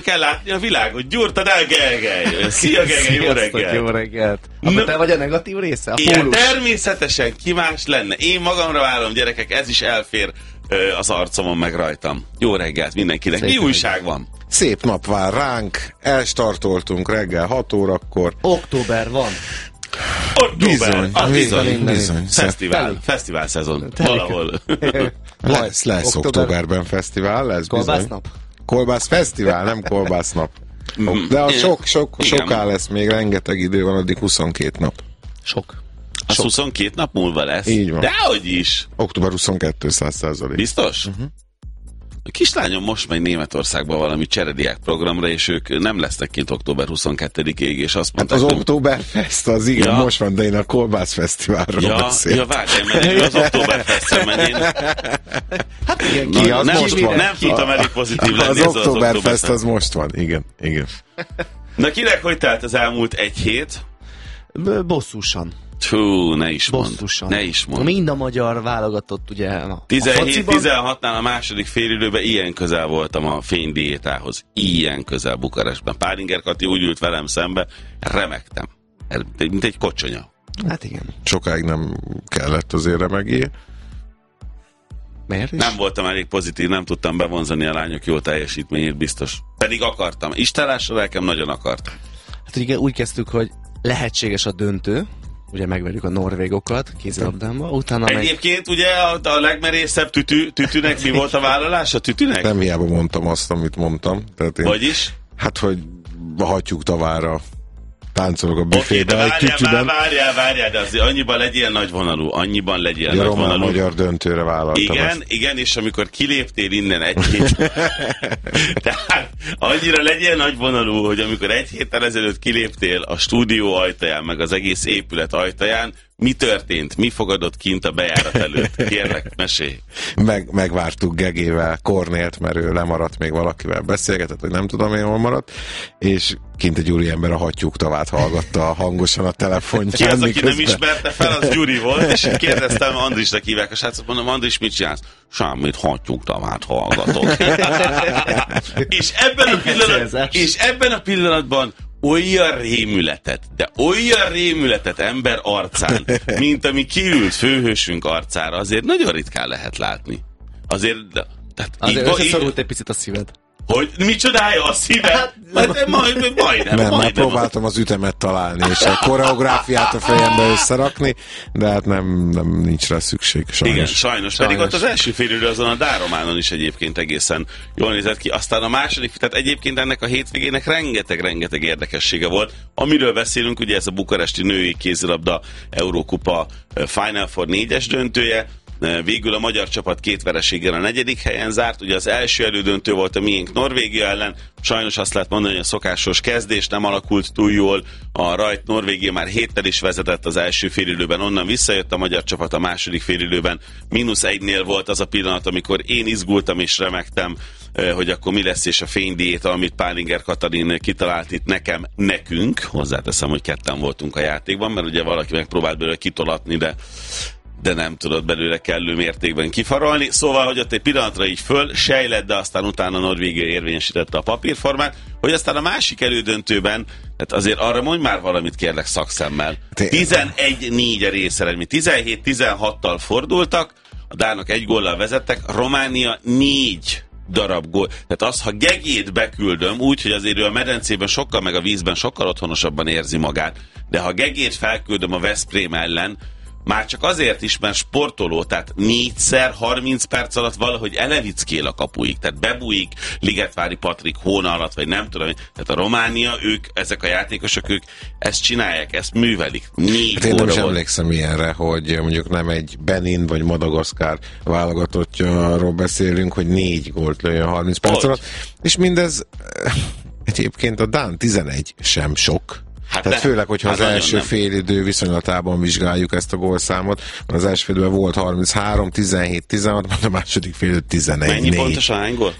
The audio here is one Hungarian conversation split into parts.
kell látni a világot. Gyurtad el, Gergely! Szia, Gergely, jó reggelt! Jó reggelt! Akkor te vagy a negatív része? A igen, természetesen, ki más lenne? Én magamra várom, gyerekek, ez is elfér az arcomon meg rajtam. Jó reggelt mindenkinek! Szép mi újság van? Szép nap vár ránk, elstartoltunk reggel 6 órakor. Október van. Bizony. Fesztivál szezon. Valahol. Lesz októberben fesztivál, lesz bizony. Kolbásznap? Kolbász fesztivál, nem kolbásznap. De a soká lesz, még rengeteg idő van, addig 22 nap. Sok. Az 22 nap múlva lesz? Így van. Dehogy is. Október 22 100%. Biztos? A kislányom most megy Németországba valami cserediák programra, és ők nem lesznek kint október 22-ig, és azt mondták... Hát az Oktoberfest az igen, most van, de én a Kolbász Fesztiválról beszéltem. Ja, várjál, mert az Oktoberfestre menjén. Hát igen, nem tudtam elég pozitív lenni. Az Oktoberfest az most van, igen. Na kinek hogy telt az elmúlt egy hét? Bosszúsan. Hú, ne is mond. Mind a magyar válogatott, ugye... 17-16-nál a második félidőben ilyen közel voltam a fénydiétához. Ilyen közel Bukarestben. Pálinger Kati úgy ült velem szembe, remegtem. Mint egy kocsonya. Hát igen. Sokáig nem kellett azért remegél. Miért is? Nem voltam elég pozitív, nem tudtam bevonzani a lányok jó teljesítményét, biztos. Pedig akartam. Isten lássa, lelkem nagyon akart. Hát ugye úgy kezdtük, hogy lehetséges a döntő, ugye megverjük a norvégokat kézilabdában, utána egyébként ugye a legmerészebb tütűnek mi volt a vállalása tütűnek? Nem hiába mondtam azt, amit mondtam. Tehát Vagyis? Hát, hogy hagyjuk tavára, táncolok a büfébe egy tütűben. Várjál, de azért annyiban legyél nagyvonalú, A román-magyar döntőre vállaltam. Igen, és amikor kiléptél innen egy hét, tehát annyira legyél nagyvonalú, hogy amikor egy héttel ezelőtt kiléptél a stúdió ajtaján, meg az egész épület ajtaján, mi történt? Mi fogadott kint a bejárat előtt? Kérlek, mesélj. Megvártuk Gegével Kornélt, mert ő lemaradt, még valakivel beszélgetett, hogy nem tudom én hol maradt, és kint egy úriember a hattyúk tavát hallgatta hangosan a telefonján. Ki az, aki nem ismerte fel, az Gyuri volt, és kérdeztem, Andrisnak hívják a srácot, mondom, Andris, mit csinálsz? Semmit, hattyúk tavát hallgatok. és ebben a pillanatban olyan rémületet ember arcán, mint ami kiült főhősünk arcára, azért nagyon ritkán lehet látni. Azért összeszorult egy picit a szíved. Hogy mi csodálja a szíved? Majdnem. Már próbáltam az ütemet találni, és a koreográfiát a fejembe összerakni, de hát nincs rá szükség. Sajnos. Igen, sajnos. Pedig ott az első félidő azon a Dárománon is egyébként egészen jól nézett ki. Aztán a második, tehát egyébként ennek a hétvégének rengeteg érdekessége volt. Amiről beszélünk, ugye ez a bukaresti női kézilabda Eurókupa Final Four 4-es döntője. Végül a magyar csapat 2 vereséggel a 4. helyen zárt. Ugye az első elődöntő volt a miénk Norvégia ellen. Sajnos azt lehet mondani, hogy a szokásos kezdés nem alakult túl jól. A rajt Norvégia már 7-tel is vezetett az első félidőben. Onnan visszajött a magyar csapat a második félidőben. -1-nél volt az a pillanat, amikor én izgultam és remegtem, hogy akkor mi lesz, és a fénydiéta, amit Pálinger Katalin kitalált itt nekünk. Hozzáteszem, hogy ketten voltunk a játékban, mert ugye valaki megpróbált belőle kitolatni, de nem tudott belőle kellő mértékben kifarolni. Szóval, hogy ott egy pillanatra így sejlett, de aztán utána Norvégia érvényesítette a papírformát, hogy aztán a másik elődöntőben, tehát azért arra mondj már valamit, kérlek, szakszemmel. 11-4 a részeredmény. 17-16-tal fordultak, a dánok 1 góllal vezettek, Románia 4 darab gól. Tehát az, ha Gegét beküldöm, úgy, hogy azért ő a medencében sokkal, meg a vízben sokkal otthonosabban érzi magát, de ha Gegét felküldöm a Veszprém ellen, már csak azért is, mert sportoló, tehát 4-szer 30 perc alatt valahogy elevickél a kapuig, tehát bebújik Ligetvári Patrik hóna alatt, vagy nem tudom, tehát a Románia, ezek a játékosok, ők ezt csinálják, ezt művelik. 4 hát én nem is emlékszem ilyenre, hogy mondjuk nem egy Benin vagy Madagaszkár válogatottjáról beszélünk, hogy 4 gólt lőjön 30 perc alatt, és mindez egyébként a dán 11 sem sok. Hát tehát főleg, hogyha az első félidő viszonylatában vizsgáljuk ezt a gólszámot, az első félidőben volt 33, 17, 16, majd a második félidő 11, Mennyi 4. pontosan hány gól?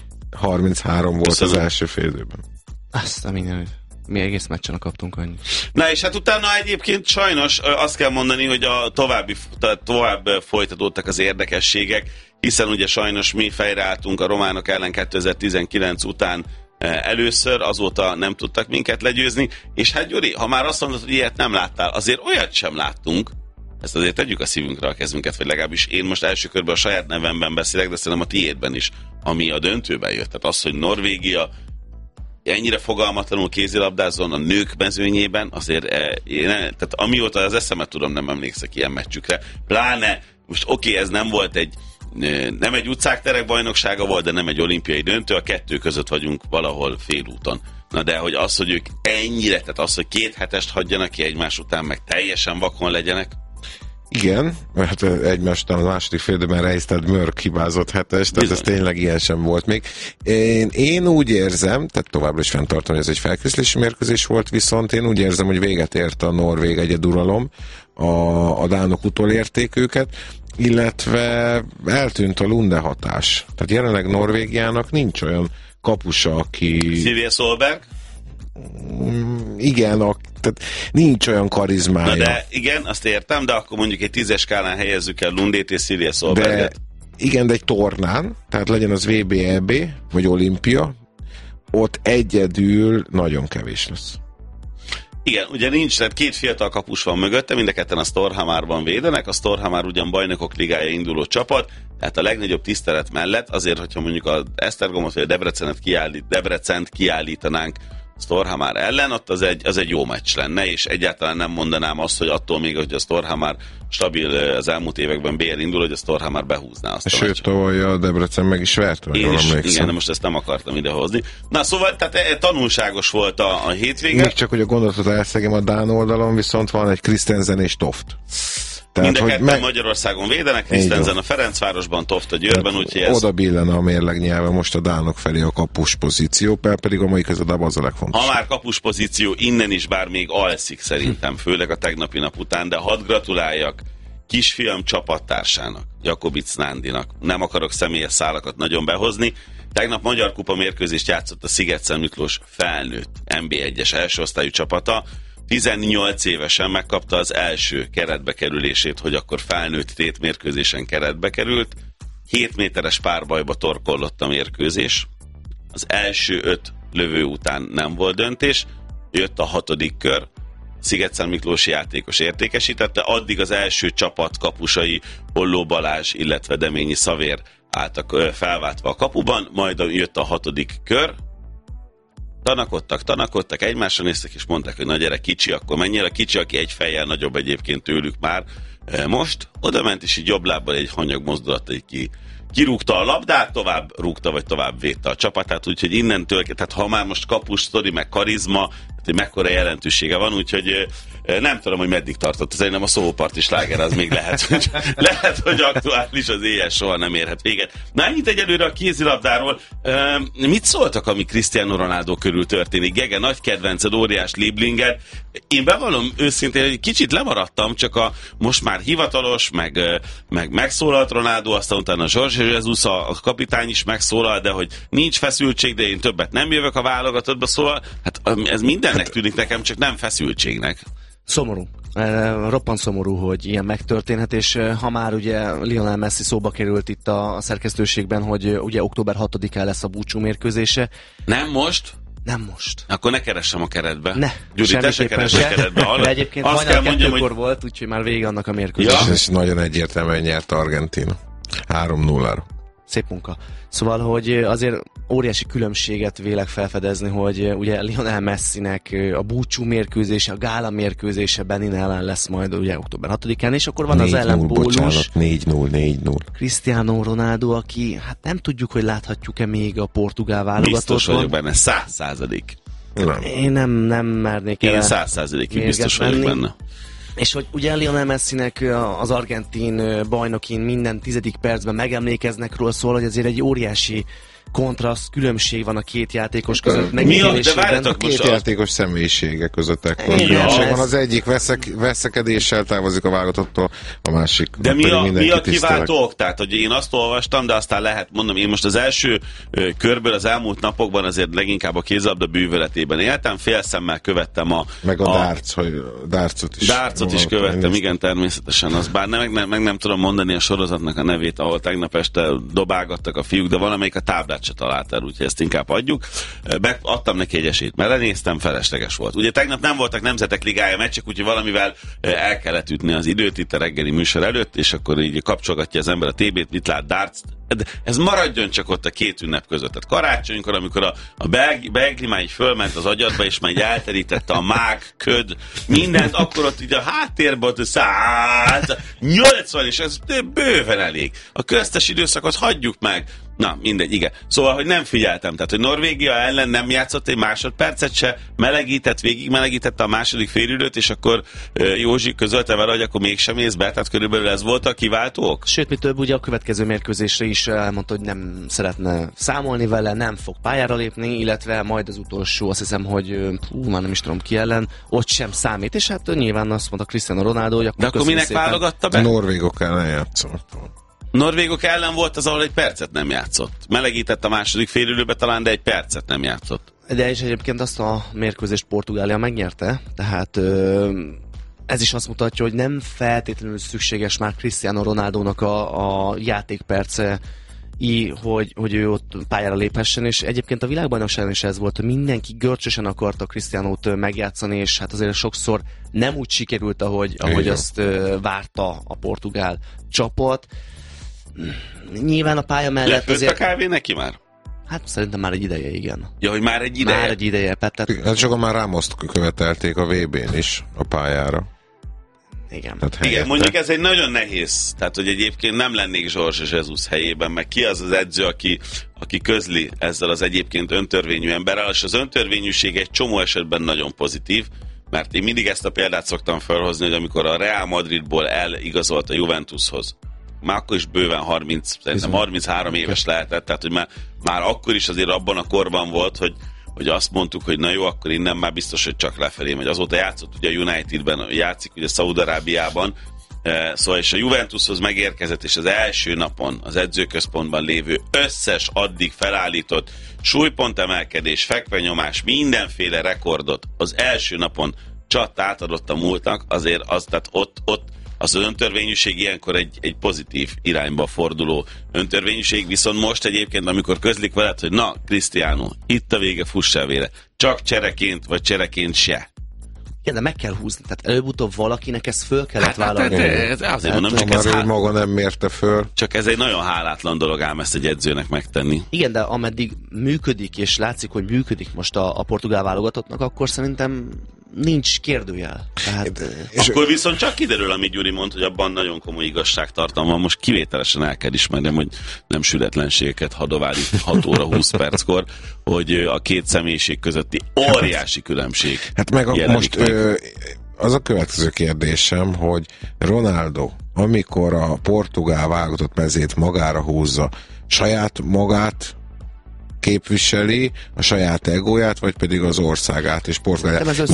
33 volt az első félidőben. Azt a minden, mi egész meccsen kaptunk annyit. Na és hát utána egyébként sajnos azt kell mondani, hogy tovább folytatódtak az érdekességek, hiszen ugye sajnos mi fejreálltunk a románok ellen 2019 után először, azóta nem tudtak minket legyőzni, és hát Gyuri, ha már azt mondod, hogy ilyet nem láttál, azért olyat sem láttunk, ezt azért tegyük a szívünkre a kezünket, vagy legalábbis én most első körben a saját nevemben beszélek, de szerintem a tiédben is, ami a döntőben jött. Tehát az, hogy Norvégia ennyire fogalmatlanul kézilabdázzon a nők mezőnyében, azért tehát amióta az eszemet tudom, nem emlékszek ilyen meccsükre. Pláne, most ez nem egy utcák terek bajnoksága volt, de nem egy olimpiai döntő, a kettő között vagyunk valahol félúton. Na de hogy az, hogy ők ennyire, tehát az, hogy 2 hetest hagyjanak ki egymás után, meg teljesen vakon legyenek. Igen, mert egymás után a második fél időben Reistad Mörk hibázott hetes, tehát ez tényleg ilyen sem volt még. Én úgy érzem, tehát továbbra is fenntartom, hogy ez egy felkészülési mérkőzés volt, viszont én úgy érzem, hogy véget ért a norvég egyeduralom, a dánok utolérték őket, illetve eltűnt a Lunde hatás. Tehát jelenleg Norvégiának nincs olyan kapusa, aki... Silje Solberg? Igen, tehát nincs olyan karizmája. Na de igen, azt értem, de akkor mondjuk egy 10-es skálán helyezzük el Lundét és Silje Solberget. Igen, de egy tornán, tehát legyen az VB, EB, vagy olimpia, ott egyedül nagyon kevés lesz. Igen, ugye nincs, tehát 2 fiatal kapus van mögötte, mind a ketten a Storhamarban védenek, a Storhamar ugyan bajnokok ligája induló csapat, tehát a legnagyobb tisztelet mellett azért, hogyha mondjuk az Esztergomot vagy a Debrecent kiállítanánk Storhamar ellen, ott az egy jó meccs lenne, és egyáltalán nem mondanám azt, hogy attól még, hogy a Storhamar stabil az elmúlt években BL indul, hogy a Storhamar behúzná azt a meccset. Sőt, tavaly a Debrecen meg is vert, igen, de most ezt nem akartam idehozni. Na szóval, tehát tanulságos volt a hétvége. Még csak, hogy a gondolatot elszegem, a dán oldalon viszont van egy Christensen és Toft. Tehát, mind a ketten Magyarországon védenek, Christensen a Ferencvárosban, Toft a Győrben, úgyhogy ez... Oda billene a mérleg nyelve most a dánok felé a kapus pozíció, pedig a mai között az a legfontosabb. Ha már kapus pozíció, innen is bár még alszik szerintem, főleg a tegnapi nap után, de hadd gratuláljak kisfiam csapattársának, Jakobic Nándinak. Nem akarok személyes szálakat nagyon behozni. Tegnap Magyar Kupa mérkőzést játszott a Sziget-Szent Miklós felnőtt NB1-es elsőosztályú csapata. 18 évesen megkapta az első keretbe kerülését, hogy akkor felnőtt tétmérkőzésen keretbe került. 7 méteres párbajba torkollott a mérkőzés. Az első 5 lövő után nem volt döntés. Jött a 6. kör. Sziget-Szent Miklós játékos értékesítette. Addig az első csapat kapusai Holló Balázs, illetve Deményi Szavér álltak felváltva a kapuban. Majd jött a 6. kör. Tanakodtak, egymásra néztek, és mondták, hogy na gyere, kicsi, akkor menjél. A kicsi, aki egy fejjel nagyobb egyébként tőlük már most, oda ment, és így jobb lábbal egy hanyag mozdulattal kirúgta a labdát, tovább rúgta, vagy tovább védte a csapatát, úgyhogy innentől, tehát ha már most kapus, sztori, meg karizma, hogy mekkora jelentősége van, úgyhogy nem tudom, hogy meddig tartott. Szerintem a szóparti sláger az még lehet, hogy aktuális, az éjjel soha nem érhet véget. Na, ennyit egyelőre a kézilabdáról. Mit szóltak, ami Cristiano Ronaldo körül történik? Gege, nagy kedvenced, óriás Lieblinged. Én bevallom őszintén, hogy kicsit lemaradtam, csak a most már hivatalos, meg megszólalt Ronaldo, aztán utána Jorge Jesus, a kapitány is megszólal, de hogy nincs feszültség, de én többet nem jövök a válogatottba, szóval hát ez mindennek tűnik nekem, csak nem feszültségnek. Szomorú. Roppant szomorú, hogy ilyen megtörténhet, és ha már ugye Lionel Messi szóba került itt a szerkesztőségben, hogy ugye október 6-án lesz a búcsú mérkőzése. Nem most? Nem most. Akkor ne keressem a keretbe. Ne, Gyuri, te se keress a keretbe. De egyébként hajnal 2-kor volt, úgyhogy már vége annak a mérkőzés. Ja. És nagyon egyértelműen nyert Argentína. 3-0-ra. Szép munka. Szóval, hogy azért óriási különbséget vélek felfedezni, hogy ugye Lionel Messinek a búcsú mérkőzése, a gála mérkőzése Benin ellen lesz majd ugye október 6-án, és akkor van az ellenpólus. 4-0. Cristiano Ronaldo, aki hát nem tudjuk, hogy láthatjuk-e még a portugál válogatotton. Biztos vagyok benne, 100%. Én nem mernék el. Én 100%-ig biztos vagyok benne. És hogy ugye Lionel Messinek az argentin bajnokin minden 10. percben megemlékeznek róla, szól, hogy azért egy óriási kontraszt, különbség van a két játékos között. A két játékos személyisége között ekkor különbség van. Az egyik veszekedéssel távozik a válogatottól, a másik. De mi a kiváltó ok? Tehát, hogy én azt olvastam, de aztán lehet mondom, én most az első körből az elmúlt napokban azért leginkább a kézilabda bűvöletében éltem, félszemmel követtem meg a darts, hogy dartsot is. Dartsot is követtem, igen, természetesen. Az bár meg nem tudom mondani a sorozatnak a nevét, ahol tegnap este dobálgattak a fiúk, de valamelyik a táblát labdát se találtál, úgyhogy ezt inkább adjuk. Adtam neki egy esélyt, mert lenéztem, felesleges volt. Ugye tegnap nem voltak Nemzetek Ligája meccsek, úgyhogy valamivel el kellett ütni az időt itt a reggeli műsor előtt, és akkor így kapcsolgatja az ember a TB-t, mit lát, darts. Ez maradjon csak ott a két ünnep között. Tehát karácsonykor, amikor a beigli már így fölment az agyadba, és már így elterítette a mág, köd, mindent, akkor ott így a háttérben ott 180, és ez bőven elég. A köztes időszakot hagyjuk meg. Na, mindegy, igen. Szóval, hogy nem figyeltem. Tehát, hogy Norvégia ellen nem játszott egy másodpercet se, melegítette a második félidőt, és akkor Józsi közölte vele, hogy akkor mégsem mész be, tehát körülbelül ez volt a kiváltó ok? Sőt, mi több, ugye a következő mérkőzésre is elmondta, hogy nem szeretne számolni vele, nem fog pályára lépni, illetve majd az utolsó, azt hiszem, hogy már nem is tudom ki ellen, ott sem számít, és hát nyilván azt mondta Cristiano Ronaldo, hogy de akkor minek válogatta be? Norvégok ellen játszott. Norvégok ellen volt az, ahol egy percet nem játszott. Melegített a második félidőbe talán, de egy percet nem játszott. De és egyébként azt a mérkőzést Portugália megnyerte, tehát ez is azt mutatja, hogy nem feltétlenül szükséges már Cristiano Ronaldónak a játékperce, hogy ő ott pályára léphessen, és egyébként a világbajnokságon is ez volt, hogy mindenki görcsösen akarta Cristianót megjátszani, és hát azért sokszor nem úgy sikerült, ahogy azt várta a portugál csapat. Nyilván a pálya mellett Lepőtt azért... a kávé neki már? Hát szerintem már egy ideje, igen. Ja, hogy már egy ideje? Már egy ideje. Hát sokan már Ramoszt követelték a VB-n is a pályára. Igen. Igen, mondjuk ez egy nagyon nehéz. Tehát, hogy egyébként nem lennék Jorge Jesus helyében, meg ki az az edző, aki közli ezzel az egyébként öntörvényű emberrel, és az öntörvényűség egy csomó esetben nagyon pozitív, mert én mindig ezt a példát szoktam felhozni, hogy amikor a Real Madridból eligazolt a Juventushoz, már akkor is bőven 33 éves lehetett, tehát hogy már akkor is azért abban a korban volt, hogy azt mondtuk, hogy na jó, akkor innen már biztos, hogy csak lefelé megy. Azóta játszott ugye a Unitedben, játszik ugye Szaúd-Arábiában, szóval és a Juventushoz megérkezett, és az első napon az edzőközpontban lévő összes addig felállított súlypontemelkedés, fekvenyomás, mindenféle rekordot az első napon csatt átadott a múltnak, azért az, tehát ott az öntörvényűség ilyenkor egy pozitív irányba forduló öntörvényűség, viszont most egyébként, amikor közlik veled, hogy na, Cristiano, itt a vége, fuss el vére. Csak csereként, vagy csereként se. Igen, de meg kell húzni. Tehát előbb-utóbb valakinek ezt föl kellett vállalni. Ez azért mondom, csak ez maga nem mérte föl. Csak ez egy nagyon hálátlan dolog ám ezt egy edzőnek megtenni. Igen, de ameddig működik, és látszik, hogy működik most a portugál válogatottnak, akkor szerintem nincs kérdőjel. Tehát, akkor viszont csak kiderül, amit Gyuri mond, hogy abban nagyon komoly igazságtartalma van. Most kivételesen el kell ismernem, hogy nem sületlenségeket hadovál itt 6 óra 20 perckor, hogy a két személyiség közötti óriási különbség. Hát meg most az a következő kérdésem, hogy Ronaldo, amikor a portugál válogatott mezét magára húzza, saját magát képviseli, a saját egóját, vagy pedig az országát és Portugáliát.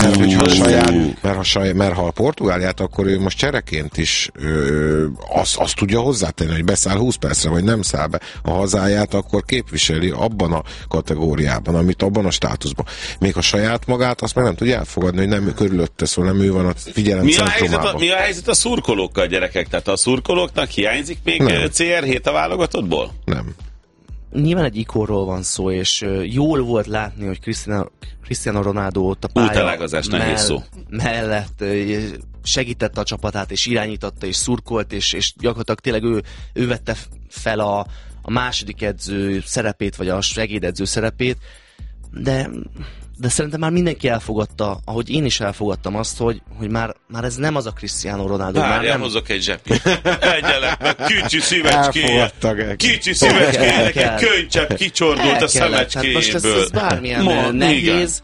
Mert ha a Portugáliát, akkor ő most csereként is azt tudja hozzátenni, hogy beszáll 20 percre, vagy nem száll be. A hazáját akkor képviseli abban a kategóriában, amit abban a státuszban. Még a saját magát, azt meg nem tudja elfogadni, hogy nem körülötte szól, nem ő van a figyelem centrumában. Mi a helyzet a szurkolókkal, gyerekek? Tehát a szurkolóknak hiányzik még CR7 a válogatottból? Nem. Nyilván egy ikonról van szó, és jól volt látni, hogy Cristiano Ronaldo ott a pálya mellett segítette a csapatát, és irányította, és szurkolt, és gyakorlatilag tényleg ő vette fel a második edző szerepét, vagy a segédedző szerepét, de szerintem már mindenki elfogadta, ahogy én is elfogadtam azt, hogy már ez nem az a Cristiano Ronaldo. Várjál, hozok egy zsepit. Egyelek meg kicsi szívecskéje. Kicsi szívecskéjének egy könycsepp kicsordult a szemecskéjéből. Most ez bármilyen nehéz.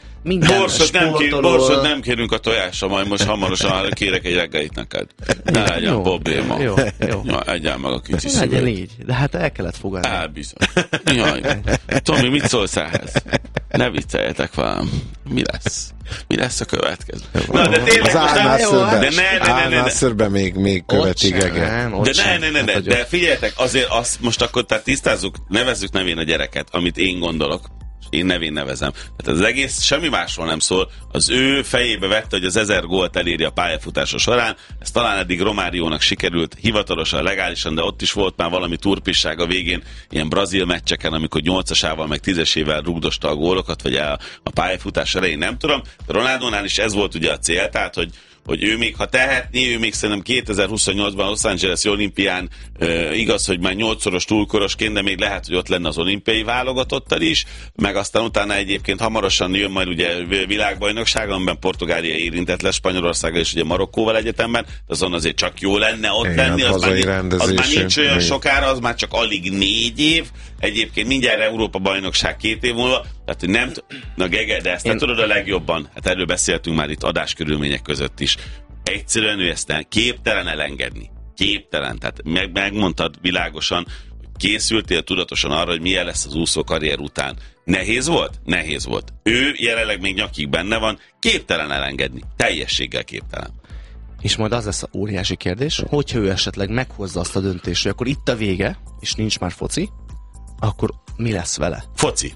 Borsot nem kérünk a tojásra, majd most hamarosan kérek egy reggelit neked. Ne legyen probléma. Jó. Egyel meg a kicsi szívet. Legyen így, de hát el kellett fogadni. Elbizony. Jaj, Tomi, mit szólsz ehhez? Ne vicceljetek velem. Mi lesz a következő? Na, de tényleg most Al-Nassrben még követik de figyeljetek, azért azt most akkor tehát tisztázzuk, nevezzük nevén a gyereket, amit én gondolok. Én nevén nevezem. Tehát az egész semmi másról nem szól. Az ő fejébe vette, hogy az 1000 gólt eléri a pályafutása során. Ez talán eddig Romáriónak sikerült hivatalosan, legálisan, de ott is volt már valami turpisság a végén, ilyen brazil meccseken, amikor 8-asával meg 10-esével rugdosta a gólokat, vagy a pályafutás elején, nem tudom. Ronaldónál is ez volt ugye a cél, tehát, hogy ő még, ha tehetné, ő még szerintem 2028-ban Los Angeles olimpián igaz, hogy már 8-szoros túlkorosként, de még lehet, hogy ott lenne az olimpiai válogatottal is, meg aztán utána egyébként hamarosan jön majd ugye világbajnokság, amiben Portugália érintett lesz, Spanyolországgal és ugye Marokkóval egyetemben, azon azért csak jó lenne ott lenni, az már nincs olyan sokára, az már csak alig 4 év, egyébként mindjárt Európa-bajnokság 2 év múlva, tehát nem, na Gege, de ezt nem tudod a legjobban, hát erről beszéltünk már itt adáskörülmények között is. Egyszerűen ő ezt képtelen elengedni. Képtelen. Tehát megmondtad világosan, hogy készültél tudatosan arra, hogy milyen lesz az úszó karrier után. Nehéz volt? Nehéz volt. Ő jelenleg még nyakig benne van, képtelen elengedni. Teljességgel képtelen. És majd az lesz a óriási kérdés, hogyha ő esetleg meghozza azt a döntést, hogy akkor itt a vége, és nincs már foci, akkor mi lesz vele? Foci.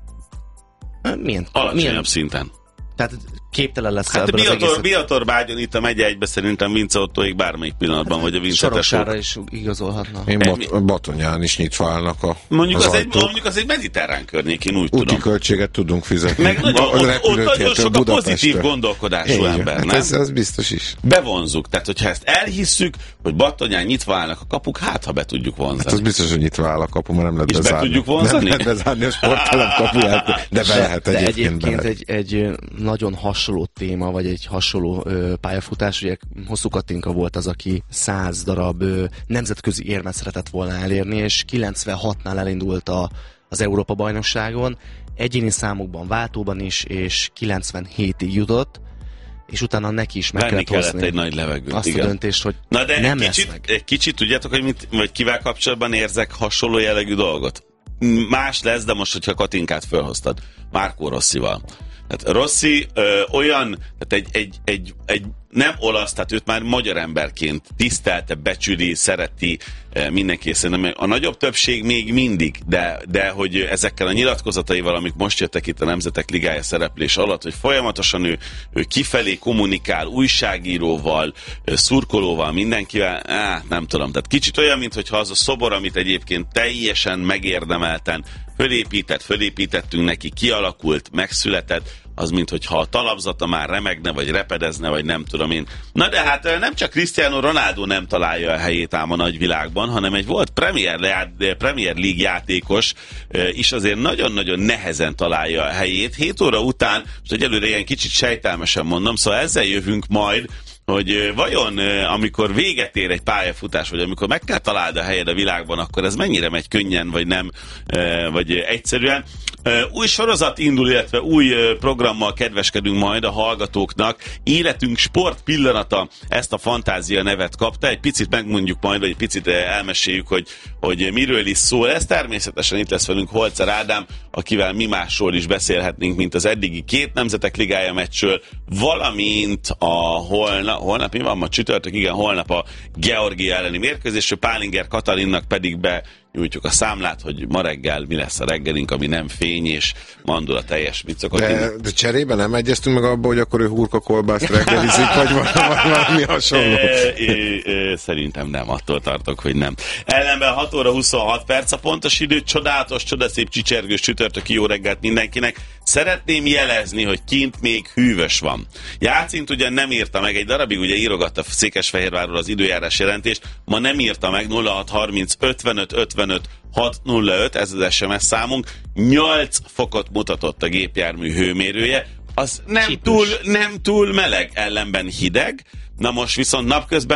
Milyen? Alacsonyabb szinten. Tehát képtelen lesz hát Biator Bágyon itt a megye egybe szerintem Vince Ottóig bármelyik pillanatban, vagy a Vince Soroksára is igazolhatna. Batonyán is nyitva állnak mondjuk az egy mediterrán környék, én úgy úti tudom. költséget tudunk fizetni. Meg ott nagyon sok a pozitív gondolkodású ember, hát nem? Ez biztos is. Bevonzuk, tehát hogyha ezt elhisszük, hogy Batonyán nyitva állnak a kapuk, hát ha be tudjuk vonzani. Hát az biztos, hogy nyitva áll a kapu, mert nem lehet bezárni. És be tudjuk vonzani? Nem lehet bezárni a sporttelep kapuját, de be lehet egyébként egy nagyon hasonló téma, vagy egy hasonló pályafutás, ugye Hosszú Katinka volt az, aki 100 darab nemzetközi érmet szeretett volna elérni, és 96-nál elindult az Európa-bajnokságon, egyéni számokban, váltóban is, és 97-ig jutott, és utána neki is meg kellett hozni egy nagy levegőt, azt igen. A döntést, hogy na de nem lesz meg. Egy kicsit tudjátok, hogy kivel kapcsolatban érzek hasonló jellegű dolgot? Más lesz, de most, hogyha Katinkát fölhoztad, Marco Rossival. Tehát Rossi olyan, tehát egy nem olasz, tehát őt már magyar emberként tisztelte, becsüli, szereti mindenki. Szerintem a nagyobb többség még mindig, de hogy ezekkel a nyilatkozataival, amik most jöttek itt a Nemzetek Ligája szereplés alatt, hogy folyamatosan ő kifelé kommunikál, újságíróval, szurkolóval, mindenkivel, nem tudom. Tehát kicsit olyan, mintha az a szobor, amit egyébként teljesen megérdemelten fölépítettünk neki, kialakult, megszületett, az mintha a talapzata már remegne, vagy repedezne, vagy nem tudom én. Na de hát nem csak Cristiano Ronaldo nem találja a helyét ám a nagyvilágban, hanem egy volt Premier League játékos is azért nagyon-nagyon nehezen találja a helyét. 7 óra után, most egyelőre ilyen kicsit sejtelmesen mondom, szóval ezzel jövünk majd, hogy vajon amikor véget ér egy pályafutás, vagy amikor meg kell találd a helyed a világban, akkor ez mennyire megy könnyen, vagy nem, vagy egyszerűen. Új sorozat indul, illetve új programmal kedveskedünk majd a hallgatóknak. Életünk sport pillanata, ezt a Fantázia nevet kapta. Egy picit megmondjuk majd, vagy egy picit elmeséljük, hogy miről is szól. Ez természetesen itt lesz velünk Holzer Ádám, akivel mi másról is beszélhetnénk, mint az eddigi 2 Nemzetek Ligája meccsről, valamint a holnap mi van ma csütörtök? Igen, holnap a Georgia elleni mérkőzésről. Pálinger Katalinnak pedig nyújtjuk a számlát, hogy ma reggel mi lesz a reggelink, ami nem fény és mandula teljes. Mit szokott de cserébe nem egyeztünk meg abba, hogy akkor ő hurka kolbászt reggelizik, vagy valami hasonló? Szerintem nem, attól tartok, hogy nem. Ellenben 6 óra 26 perc a pontos idő, csodálatos, csodaszép, csicsergős csütörtöki jó reggelt mindenkinek. Szeretném jelezni, hogy kint még hűvös van. Játszint ugyan nem írta meg, egy darabig ugye írogatta Székesfehérvárról az időjárás jelentést, ma nem írta meg, 0630 55 55 605, ez az SMS számunk, 8 fokot mutatott a gépjármű hőmérője, az nem túl meleg, ellenben hideg. Na most viszont napközben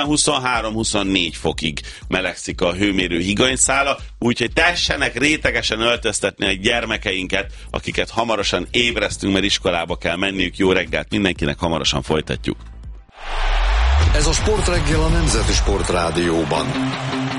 23-24 fokig melegszik a hőmérő higanyszála, úgyhogy tessenek rétegesen öltöztetni a gyermekeinket, akiket hamarosan ébresztünk, mert iskolába kell menniük. Jó reggelt mindenkinek, hamarosan folytatjuk. Ez a Sportreggel a Nemzeti Sportrádióban.